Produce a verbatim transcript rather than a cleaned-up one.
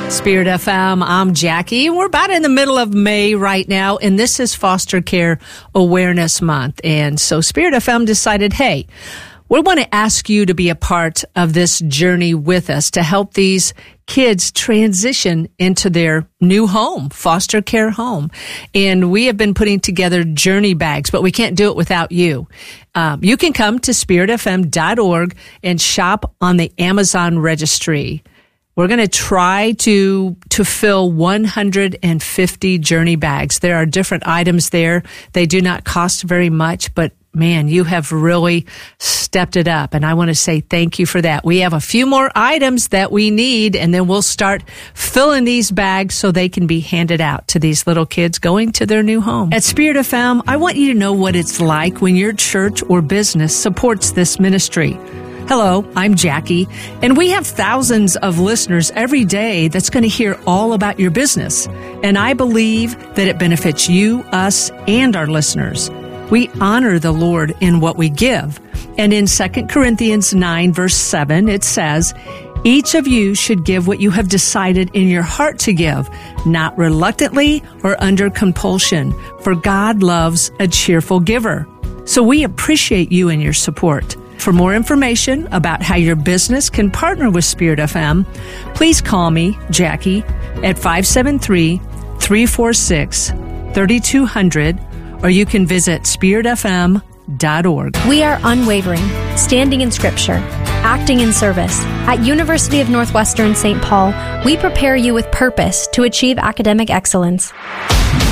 Spirit F M, I'm Jackie. We're about in the middle of May right now, and this is Foster Care Awareness Month. And so Spirit F M decided, hey, we want to ask you to be a part of this journey with us to help these kids transition into their new home, foster care home. And we have been putting together journey bags, but we can't do it without you. Um, you can come to spirit f m dot org and shop on the Amazon registry. We're going to try to to fill one hundred fifty journey bags. There are different items there. They do not cost very much, but man, you have really stepped it up. And I want to say thank you for that. We have a few more items that we need, and then we'll start filling these bags so they can be handed out to these little kids going to their new home. At Spirit F M, I want you to know what it's like when your church or business supports this ministry. Hello, I'm Jackie, and we have thousands of listeners every day that's going to hear all about your business. And I believe that it benefits you, us, and our listeners. We honor the Lord in what we give. And in Second Corinthians nine, verse seven, it says, each of you should give what you have decided in your heart to give, not reluctantly or under compulsion, for God loves a cheerful giver. So we appreciate you and your support. For more information about how your business can partner with Spirit F M, please call me, Jackie, at five seven three, three four six, three two zero zero, or you can visit spirit f m dot org. We are unwavering, standing in Scripture, acting in service. At University of Northwestern Saint Paul, we prepare you with purpose to achieve academic excellence.